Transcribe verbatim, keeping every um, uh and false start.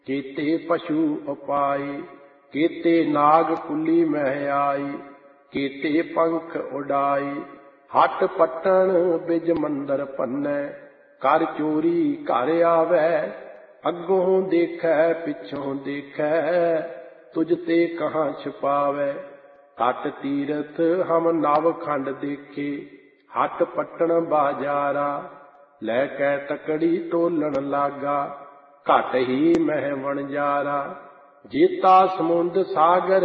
केते पशु उपाय, केते नाग कुली मह आई, केते पंख उड़ाई। हट पट्टन बिज मंदर भन्नै, कर चोरी घर आवै। अगों देखै पिछों देखै, तुझ ते कहाँ छुपावै। तट तीरथ हम नव खंड देखे, हट पट्टन बाजारा। लैकै तकड़ी तोलन लागा, घट ही मह वणजारा। जेता समुंद सागर